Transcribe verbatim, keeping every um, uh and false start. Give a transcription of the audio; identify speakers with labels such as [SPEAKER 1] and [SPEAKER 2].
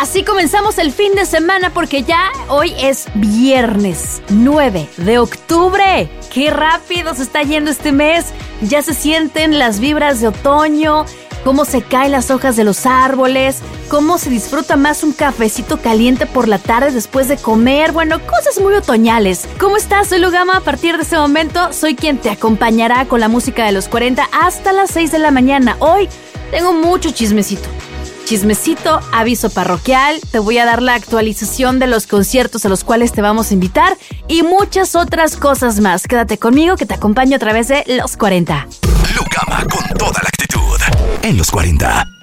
[SPEAKER 1] Así comenzamos el fin de semana porque ya hoy es viernes nueve de octubre. ¡Qué rápido se está yendo este mes! Ya se sienten las vibras de otoño, cómo se caen las hojas de los árboles, cómo se disfruta más un cafecito caliente por la tarde después de comer. Bueno, cosas muy otoñales. ¿Cómo estás? Soy Lugama. A partir de este momento soy quien te acompañará con la música de los cuarenta hasta las seis de la mañana. Hoy tengo mucho chismecito. Chismecito, aviso parroquial, te voy a dar la actualización de los conciertos a los cuales te vamos a invitar y muchas otras cosas más. Quédate conmigo que te acompaño a través de Los cuarenta.
[SPEAKER 2] Lugama con toda la actitud en Los cuarenta.